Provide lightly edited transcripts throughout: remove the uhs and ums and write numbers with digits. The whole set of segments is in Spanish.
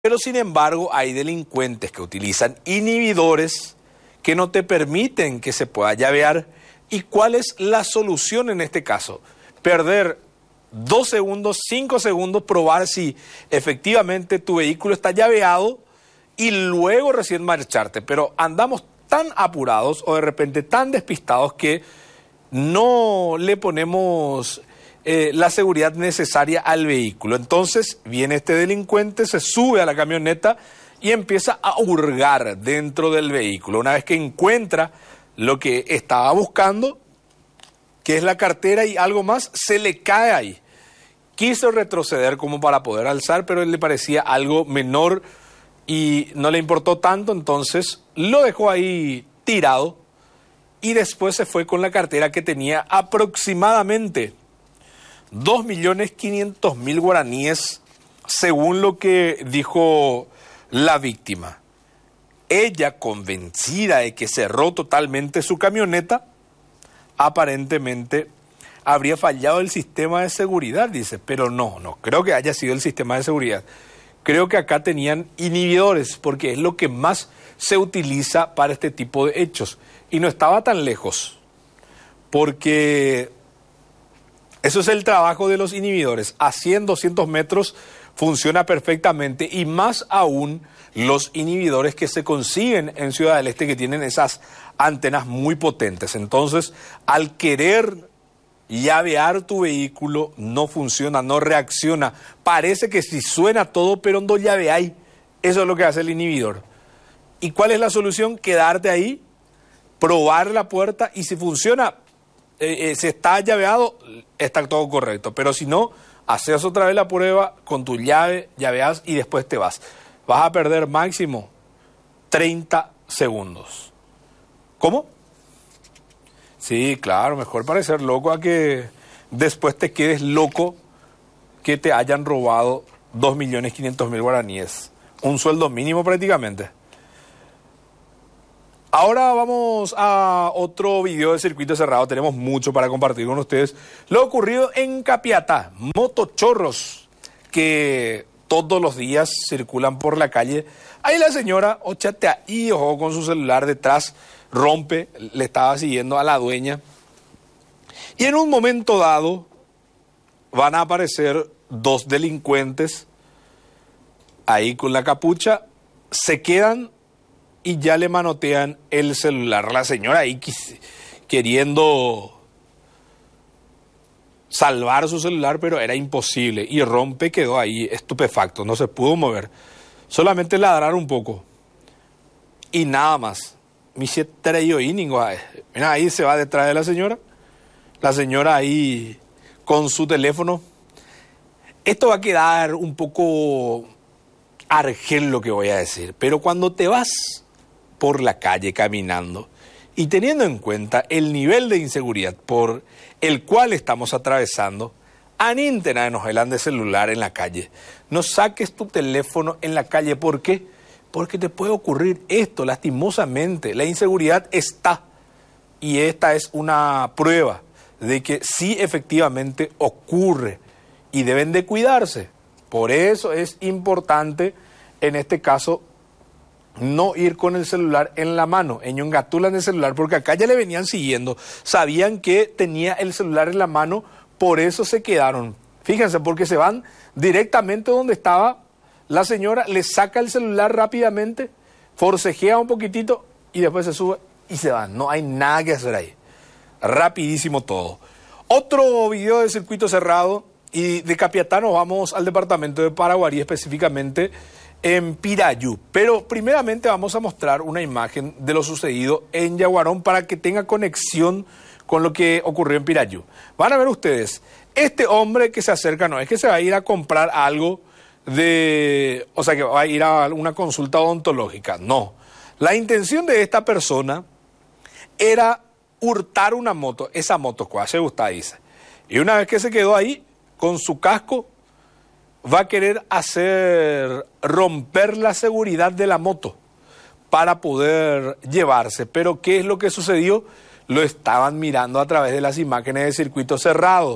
Pero sin embargo hay delincuentes que utilizan inhibidores que no te permiten que se pueda llavear. ¿Y cuál es la solución en este caso? Perder 2 segundos, 5 segundos, probar si efectivamente tu vehículo está llaveado y luego recién marcharte. Pero andamos tan apurados o de repente tan despistados que no le ponemos la seguridad necesaria al vehículo. Entonces viene este delincuente, se sube a la camioneta y empieza a hurgar dentro del vehículo. Una vez que encuentra lo que estaba buscando, que es la cartera y algo más, se le cae ahí. Quiso retroceder como para poder alzar, pero él le parecía algo menor y no le importó tanto, entonces lo dejó ahí tirado y después se fue con la cartera que tenía aproximadamente 2.500.000 guaraníes, según lo que dijo la víctima. Ella, convencida de que cerró totalmente su camioneta, aparentemente habría fallado el sistema de seguridad, dice, pero no creo que haya sido el sistema de seguridad. Creo que acá tenían inhibidores, porque es lo que más se utiliza para este tipo de hechos. Y no estaba tan lejos, porque eso es el trabajo de los inhibidores. A 100, 200 metros funciona perfectamente, y más aún los inhibidores que se consiguen en Ciudad del Este, que tienen esas antenas muy potentes. Entonces, al querer llavear tu vehículo, no funciona, no reacciona. Parece que sí suena todo, pero no llaveáis. Eso es lo que hace el inhibidor. ¿Y cuál es la solución? Quedarte ahí, probar la puerta, y si funciona, si está llaveado, está todo correcto. Pero si no, haces otra vez la prueba con tu llave, llaveas y después te vas. Vas a perder máximo 30 segundos. ¿Cómo? Sí, claro, mejor parecer loco a que después te quedes loco que te hayan robado 2.500.000 guaraníes. Un sueldo mínimo prácticamente. Ahora vamos a otro video de circuito cerrado. Tenemos mucho para compartir con ustedes. Lo ocurrido en Capiatá. Motochorros que todos los días circulan por la calle. Ahí la señora, óchate ahí, ojo, con su celular detrás, rompe, le estaba siguiendo a la dueña. Y en un momento dado van a aparecer 2 delincuentes ahí con la capucha, se quedan y ya le manotean el celular. La señora ahí queriendo salvar su celular, pero era imposible. Y rompe, quedó ahí estupefacto, no se pudo mover. Solamente ladrar un poco. Y nada más. Mira, ahí se va detrás de la señora. La señora ahí con su teléfono. Esto va a quedar un poco argel lo que voy a decir. Pero cuando te vas por la calle caminando y teniendo en cuenta el nivel de inseguridad por el cual estamos atravesando, aníntenas nos helan de celular en la calle. No saques tu teléfono en la calle. ¿Por qué? Porque te puede ocurrir esto, lastimosamente. La inseguridad está. Y esta es una prueba de que sí efectivamente ocurre. Y deben de cuidarse. Por eso es importante, en este caso, no ir con el celular en la mano, en el celular, porque acá ya le venían siguiendo, sabían que tenía el celular en la mano, por eso se quedaron. Fíjense, porque se van directamente donde estaba la señora, le saca el celular rápidamente, forcejea un poquitito y después se sube y se van. No hay nada que hacer ahí. Rapidísimo todo. Otro video de circuito cerrado, y de Capiatá nos vamos al departamento de Paraguarí, específicamente en Pirayú. Pero primeramente vamos a mostrar una imagen de lo sucedido en Yaguarón para que tenga conexión con lo que ocurrió en Pirayú. Van a ver ustedes, este hombre que se acerca, no es que se va a ir a comprar algo que va a ir a una consulta odontológica, no. La intención de esta persona era hurtar una moto, esa moto que se gusta, dice. Y una vez que se quedó ahí, con su casco, va a querer romper la seguridad de la moto para poder llevarse. Pero ¿qué es lo que sucedió? Lo estaban mirando a través de las imágenes de circuito cerrado.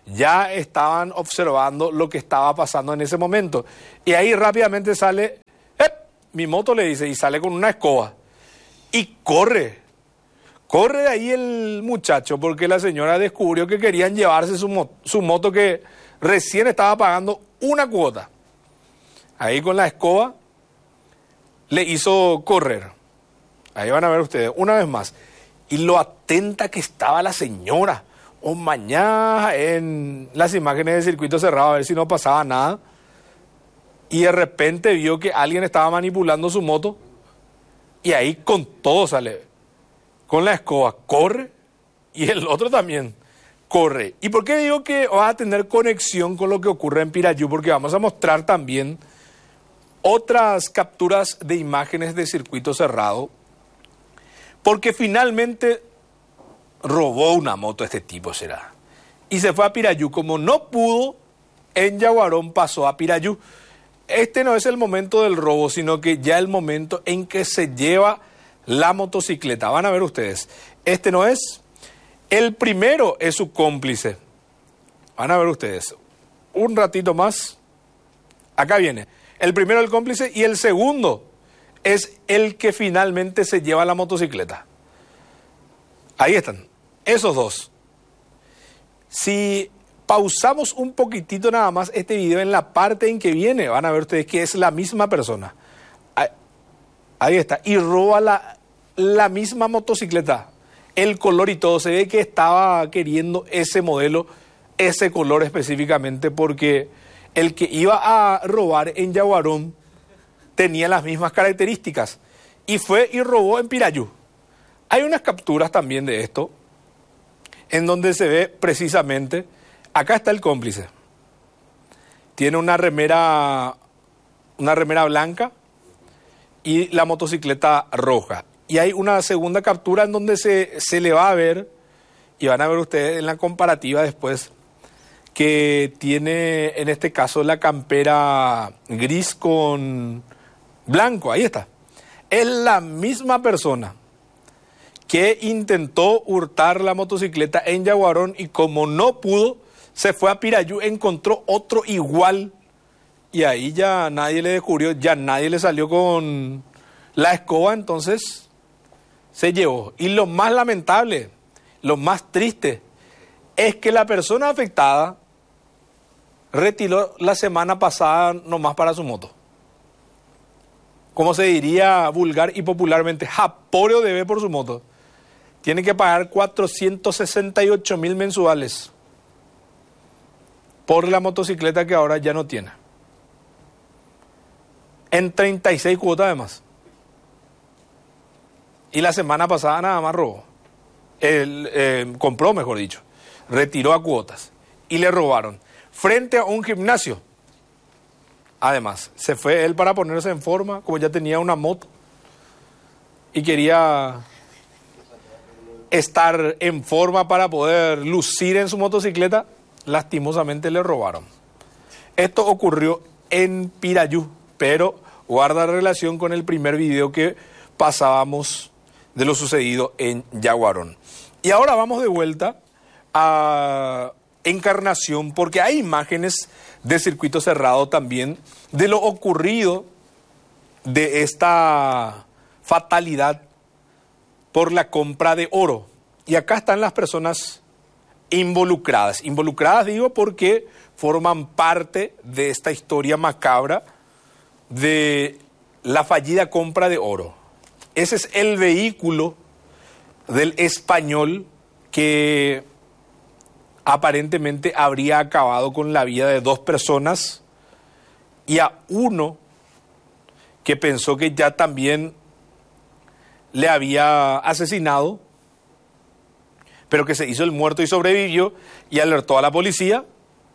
ya estaban observando lo que estaba pasando en ese momento. Y ahí rápidamente sale, mi moto, le dice, y sale con una escoba. Y corre de ahí el muchacho, porque la señora descubrió que querían llevarse su moto que recién estaba pagando una cuota. Ahí con la escoba le hizo correr. Ahí van a ver ustedes, una vez más. Y lo atenta que estaba la señora. O mañana en las imágenes del circuito cerrado, a ver si no pasaba nada. Y de repente vio que alguien estaba manipulando su moto. Y ahí con todo sale. Con la escoba corre. Y el otro también corre. ¿Y por qué digo que va a tener conexión con lo que ocurre en Pirayú? Porque vamos a mostrar también otras capturas de imágenes de circuito cerrado. Porque finalmente robó una moto este tipo, será. Y se fue a Pirayú. Como no pudo, en Yaguarón pasó a Pirayú. Este no es el momento del robo, sino que ya el momento en que se lleva la motocicleta. Van a ver ustedes. Este no es. El primero es su cómplice. Van a ver ustedes. Un ratito más. Acá viene. El primero el cómplice y el segundo es el que finalmente se lleva la motocicleta. Ahí están. Esos dos. Si pausamos un poquitito nada más este video en la parte en que viene, van a ver ustedes que es la misma persona. Ahí está. Y roba la misma motocicleta. El color y todo. Se ve que estaba queriendo ese modelo, ese color específicamente, porque el que iba a robar en Yaguarón tenía las mismas características. Y fue y robó en Pirayú. Hay unas capturas también de esto, en donde se ve precisamente, acá está el cómplice. Tiene una remera blanca y la motocicleta roja. Y hay una segunda captura en donde se le va a ver, y van a ver ustedes en la comparativa después, que tiene en este caso la campera gris con blanco. Ahí está. Es la misma persona que intentó hurtar la motocicleta en Yaguarón y como no pudo, se fue a Pirayú, encontró otro igual y ahí ya nadie le descubrió, ya nadie le salió con la escoba, entonces se llevó. Y lo más lamentable, lo más triste, es que la persona afectada retiró la semana pasada nomás para su moto. Como se diría vulgar y popularmente, japoreo debe por su moto. Tiene que pagar 468.000 mensuales por la motocicleta que ahora ya no tiene. En 36 cuotas además. Y la semana pasada nada más robó. Compró, mejor dicho. Retiró a cuotas. Y le robaron. Frente a un gimnasio. Además, se fue él para ponerse en forma, como ya tenía una moto. Y quería estar en forma para poder lucir en su motocicleta, lastimosamente le robaron. Esto ocurrió en Pirayú, pero guarda relación con el primer video que pasábamos de lo sucedido en Yaguarón. Y ahora vamos de vuelta a Encarnación, porque hay imágenes de circuito cerrado también de lo ocurrido de esta fatalidad por la compra de oro. Y acá están las personas involucradas. Involucradas digo porque forman parte de esta historia macabra de la fallida compra de oro. Ese es el vehículo del español que aparentemente habría acabado con la vida de 2 personas y a uno que pensó que ya también le había asesinado, pero que se hizo el muerto y sobrevivió y alertó a la policía.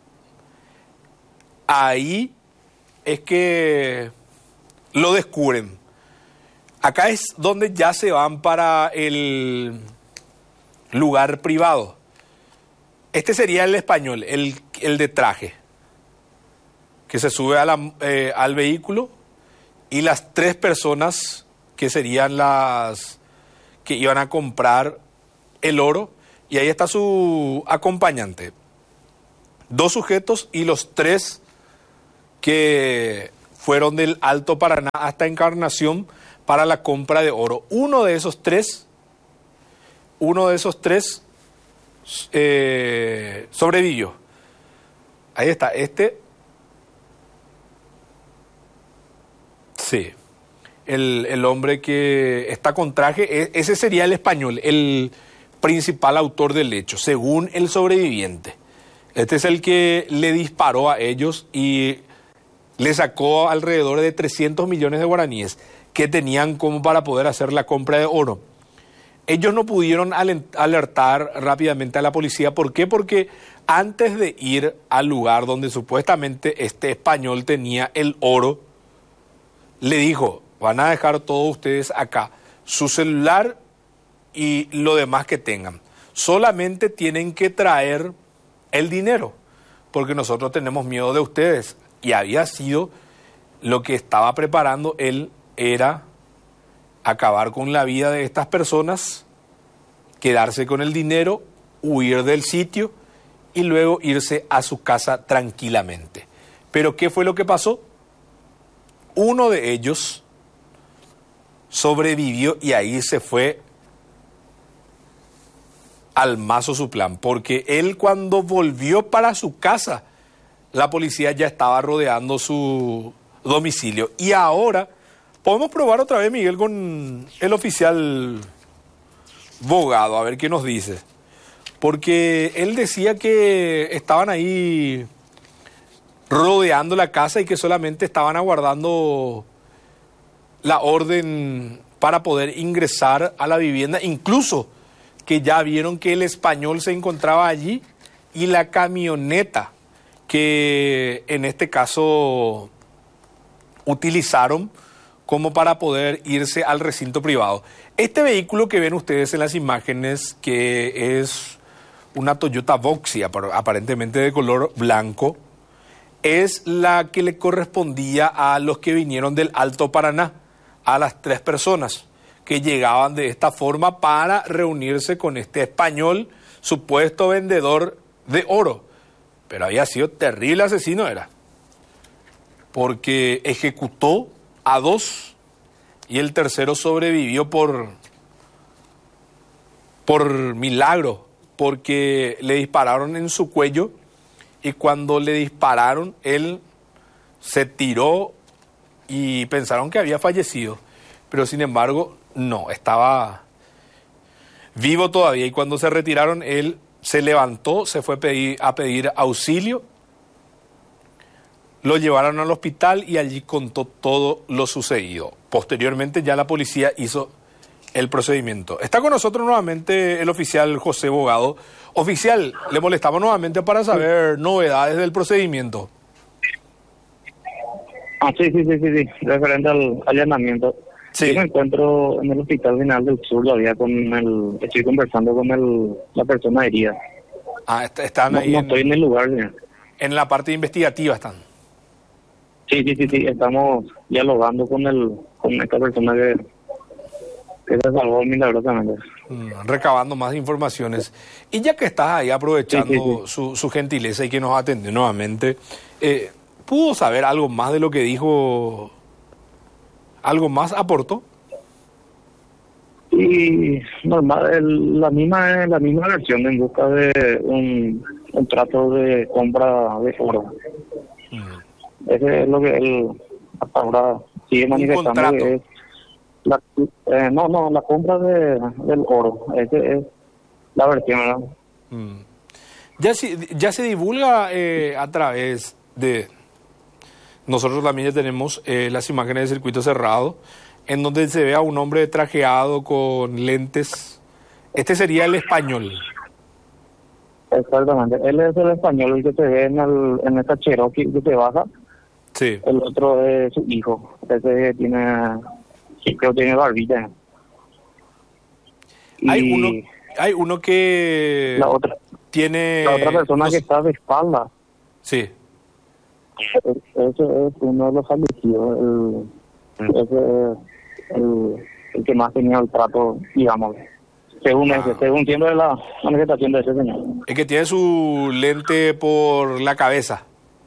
Ahí es que lo descubren. Acá es donde ya se van para el lugar privado. Este sería el español, el de traje, que se sube al vehículo, y las 3 personas que serían las que iban a comprar el oro, y ahí está su acompañante. 2 sujetos y los 3 que fueron del Alto Paraná hasta Encarnación para la compra de oro. Uno de esos tres sobrevivió. Ahí está, sí, el hombre que está con traje, ese sería el español, el principal autor del hecho, según el sobreviviente. Este es el que le disparó a ellos y le sacó alrededor de 300 millones de guaraníes que tenían como para poder hacer la compra de oro. Ellos no pudieron alertar rápidamente a la policía. ¿Por qué? Porque antes de ir al lugar donde supuestamente este español tenía el oro, le dijo: van a dejar todos ustedes acá su celular y lo demás que tengan. Solamente tienen que traer el dinero, porque nosotros tenemos miedo de ustedes. Y había sido lo que estaba preparando él, era acabar con la vida de estas personas, quedarse con el dinero, huir del sitio y luego irse a su casa tranquilamente. Pero ¿qué fue lo que pasó? Uno de ellos sobrevivió y ahí se fue al mazo su plan, porque él, cuando volvió para su casa, la policía ya estaba rodeando su domicilio. Y ahora podemos probar otra vez, Miguel, con el oficial Bogado, a ver qué nos dice. Porque él decía que estaban ahí rodeando la casa y que solamente estaban aguardando la orden para poder ingresar a la vivienda, incluso que ya vieron que el español se encontraba allí y la camioneta que en este caso utilizaron como para poder irse al recinto privado. Este vehículo que ven ustedes en las imágenes, que es una Toyota Voxy, aparentemente de color blanco, es la que le correspondía a los que vinieron del Alto Paraná, a las 3 personas que llegaban de esta forma para reunirse con este español, supuesto vendedor de oro. Pero había sido terrible asesino, era, porque ejecutó a 2 y el tercero sobrevivió por milagro, porque le dispararon en su cuello y cuando le dispararon él se tiró y pensaron que había fallecido, pero sin embargo no, estaba vivo todavía. Y cuando se retiraron él se levantó, se fue a pedir auxilio, lo llevaron al hospital y allí contó todo lo sucedido. Posteriormente ya la policía hizo el procedimiento. Está con nosotros nuevamente el oficial José Bogado. Oficial, le molestamos nuevamente para saber novedades del procedimiento. Sí, referente al allanamiento. Sí. Yo me encuentro en el Hospital General del Sur todavía estoy conversando con la persona herida. Están ahí. No estoy en el lugar, señor. En la parte investigativa están. Sí, estamos dialogando con esta persona que se salvó milagrosamente. Recabando más informaciones. Y ya que estás ahí aprovechando su gentileza y que nos atendió nuevamente, ¿pudo saber algo más de lo que dijo? ¿Algo más aportó? Y normal, la misma versión en busca de un trato de compra de oro. Ese es lo que él hasta ahora sigue manifestando, que es la compra del oro. Esa es la versión, ¿verdad? Ya se divulga a través de... Nosotros también ya tenemos las imágenes de circuito cerrado, en donde se ve a un hombre trajeado con lentes. Este sería el español. Exactamente. Él es el español, el que se ve en esta Cherokee que te baja. Sí. El otro es su hijo. Ese creo que tiene barbilla. Hay uno que la otra persona que está de espalda. Sí. Ese es uno de los fallecidos. Ese es el que más tenía el trato, digamos. según siempre la manifestación de ese señor. Es que tiene su lente por la cabeza.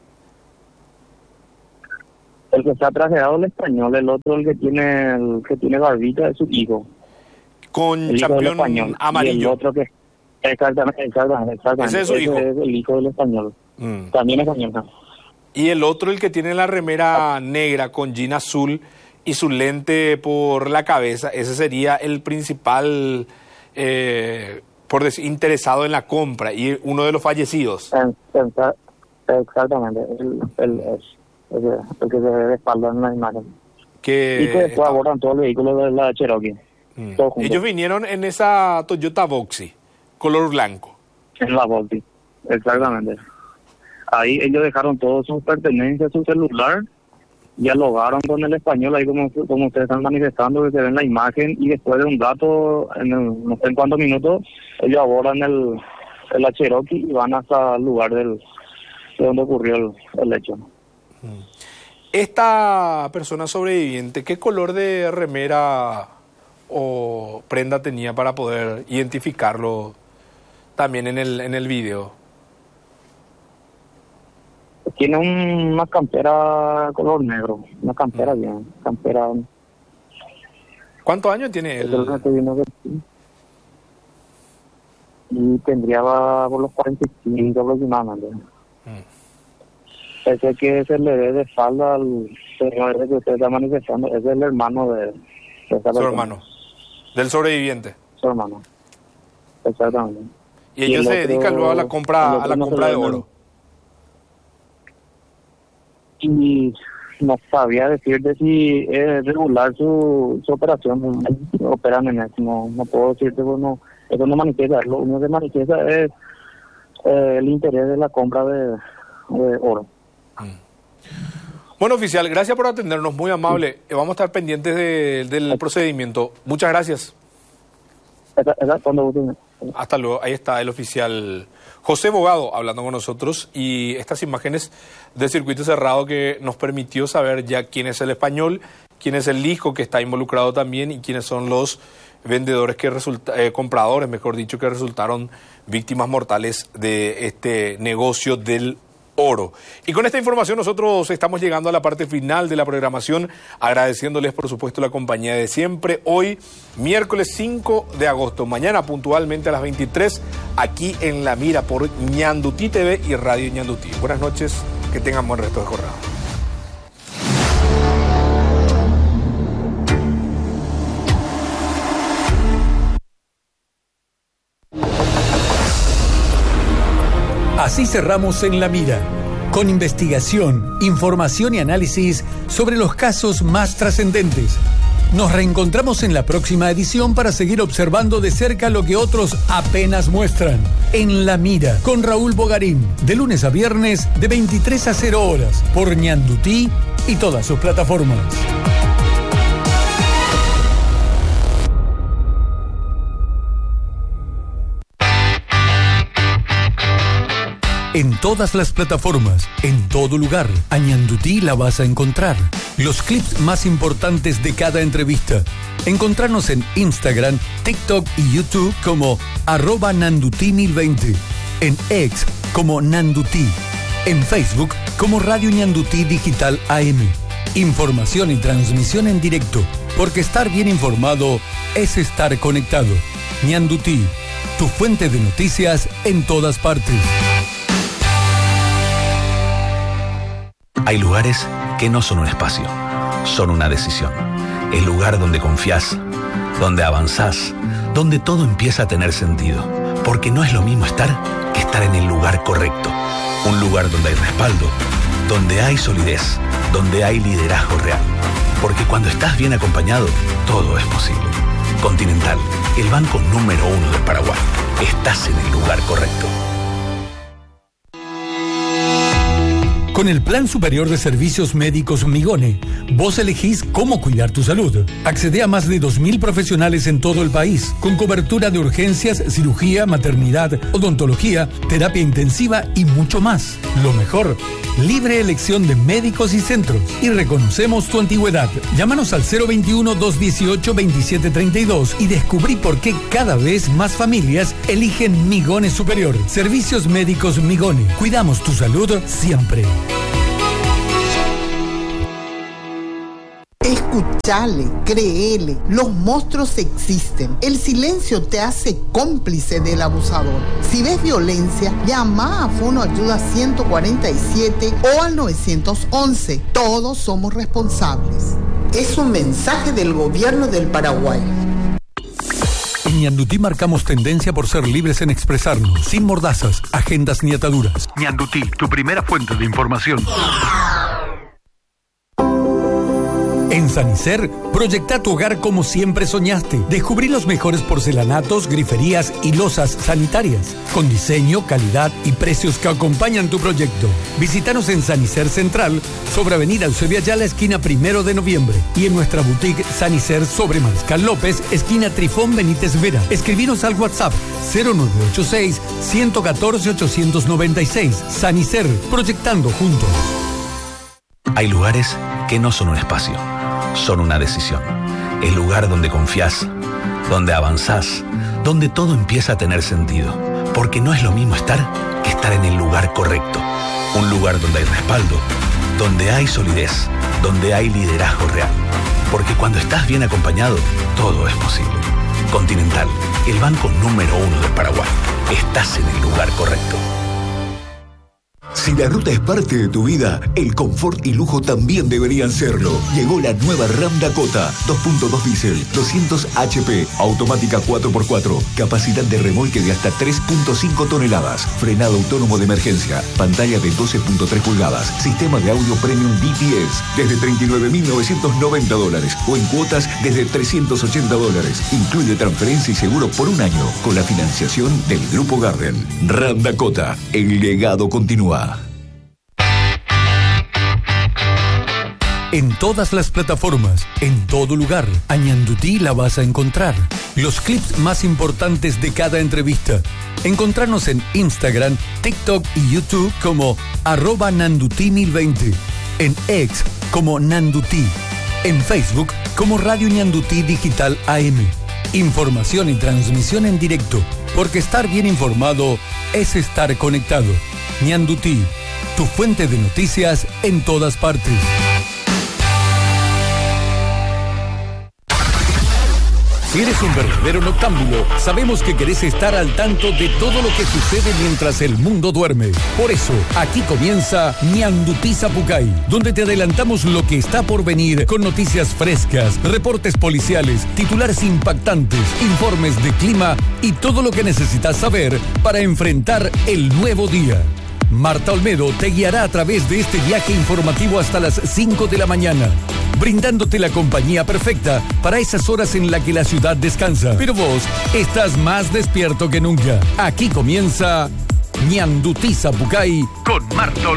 El que está trajeado el español, el otro el que tiene barbita es su hijo. Con El hijo del champión español. amarillo. Y el otro que exactamente. Ese es su hijo. Es el hijo del español. También español. ¿No? Y el otro, el que tiene la remera negra con jean azul y su lente por la cabeza, ese sería el principal, por decir, interesado en la compra y uno de los fallecidos. Exactamente, el que se ve de espalda en la imagen. Y que después abordan todos los vehículos de la Cherokee. Ellos vinieron en esa Toyota Boxy, color blanco. En la Boxy, exactamente. Ahí ellos dejaron todas sus pertenencias, su celular, dialogaron con el español, ahí como ustedes están manifestando, que se ve en la imagen, y después de un rato, no sé en cuántos minutos, ellos abordan la Cherokee y van hasta el lugar de donde ocurrió el hecho. Esta persona sobreviviente, ¿qué color de remera o prenda tenía para poder identificarlo también en el video? Tiene una campera color negro, una campera bien, campera. ¿Cuántos años tiene él? Y tendría por los 45 aproximadamente. Ese que se le ve de espalda al señor ese que usted está manifestando, ese es el hermano de esa persona. Su hermano, del sobreviviente. Su hermano, exactamente. Y ellos se dedican luego a la compra de oro. Y no sabía decirte si es regular su operación, operan en eso, no puedo decirte, bueno, eso no manifiesta, lo único que manifiesta es el interés de la compra de oro. Bueno, oficial, gracias por atendernos, muy amable. Vamos a estar pendientes del procedimiento. Muchas gracias. Hasta luego. Ahí está el oficial José Bogado hablando con nosotros y estas imágenes de circuito cerrado que nos permitió saber ya quién es el español, quién es el hijo que está involucrado también y quiénes son los vendedores compradores, mejor dicho, que resultaron víctimas mortales de este negocio del oro. Y con esta información nosotros estamos llegando a la parte final de la programación, agradeciéndoles por supuesto la compañía de siempre. Hoy, miércoles 5 de agosto, mañana puntualmente a las 23, aquí en La Mira por Ñandutí TV y Radio Ñandutí. Buenas noches, que tengan buen resto de jornada. Así cerramos en La Mira, con investigación, información y análisis sobre los casos más trascendentes. Nos reencontramos en la próxima edición para seguir observando de cerca lo que otros apenas muestran. En La Mira, con Raúl Bogarín, de lunes a viernes de 23 a 0 horas, por Ñandutí y todas sus plataformas. En todas las plataformas, en todo lugar, a Ñandutí la vas a encontrar. Los clips más importantes de cada entrevista. Encontrarnos en Instagram, TikTok y YouTube como @Nandutí1020. En X como Nandutí. En Facebook como Radio Ñandutí Digital AM. Información y transmisión en directo, porque estar bien informado es estar conectado. Ñandutí, tu fuente de noticias en todas partes. Hay lugares que no son un espacio, son una decisión. El lugar donde confías, donde avanzás, donde todo empieza a tener sentido. Porque no es lo mismo estar que estar en el lugar correcto. Un lugar donde hay respaldo, donde hay solidez, donde hay liderazgo real. Porque cuando estás bien acompañado, todo es posible. Continental, el banco número 1 del Paraguay. Estás en el lugar correcto. Con el Plan Superior de Servicios Médicos Migone, vos elegís cómo cuidar tu salud. Accede a más de 2.000 profesionales en todo el país, con cobertura de urgencias, cirugía, maternidad, odontología, terapia intensiva y mucho más. Lo mejor Libre elección de médicos y centros. Y reconocemos tu antigüedad. Llámanos al 021-218-2732 y descubrí por qué cada vez más familias eligen Migone Superior. Servicios médicos Migone. Cuidamos tu salud siempre. Escuchale, créele, los monstruos existen. El silencio te hace cómplice del abusador. Si ves violencia, llama a Fono Ayuda 147 o al 911. Todos somos responsables. Es un mensaje del gobierno del Paraguay. En Ñandutí marcamos tendencia por ser libres en expresarnos, sin mordazas, agendas ni ataduras. Ñandutí, tu primera fuente de información. En Sanicer, proyecta tu hogar como siempre soñaste. Descubrí los mejores porcelanatos, griferías y losas sanitarias, con diseño, calidad y precios que acompañan tu proyecto. Visítanos en Sanicer Central, sobre Avenida Eusebio Ayala, esquina 1 de noviembre. Y en nuestra boutique Sanicer sobre Mariscal López, esquina Trifón Benítez Vera. Escribinos al WhatsApp 0986-114-896. Sanicer, proyectando juntos. Hay lugares que no son un espacio, son una decisión. El lugar donde confías, donde avanzás, donde todo empieza a tener sentido. Porque no es lo mismo estar que estar en el lugar correcto. Un lugar donde hay respaldo, donde hay solidez, donde hay liderazgo real. Porque cuando estás bien acompañado, todo es posible. Continental, el banco número 1 del Paraguay. Estás en el lugar correcto. Si la ruta es parte de tu vida, el confort y lujo también deberían serlo. Llegó la nueva Ram Dakota, 2.2 diésel, 200 HP, automática 4x4, capacidad de remolque de hasta 3.5 toneladas, frenado autónomo de emergencia, pantalla de 12.3 pulgadas, sistema de audio premium DTS, desde $39.990 o en cuotas desde $380. Incluye transferencia y seguro por un año con la financiación del Grupo Garden. Ram Dakota, el legado continúa. En todas las plataformas, en todo lugar, a Ñandutí la vas a encontrar. Los clips más importantes de cada entrevista. Encontrarnos en Instagram, TikTok y YouTube como @Nandutí1020. En X como Nandutí. En Facebook como Radio Ñandutí Digital AM. Información y transmisión en directo. Porque estar bien informado es estar conectado. Ñandutí, tu fuente de noticias en todas partes. Si eres un verdadero noctámbulo, sabemos que querés estar al tanto de todo lo que sucede mientras el mundo duerme. Por eso, aquí comienza Ñandutí Zapucay, donde te adelantamos lo que está por venir con noticias frescas, reportes policiales, titulares impactantes, informes de clima y todo lo que necesitas saber para enfrentar el nuevo día. Marta Olmedo te guiará a través de este viaje informativo hasta las 5 de la mañana, brindándote la compañía perfecta para esas horas en las que la ciudad descansa. Pero vos estás más despierto que nunca. Aquí comienza Ñandutí Zapucay con Marta Olmedo.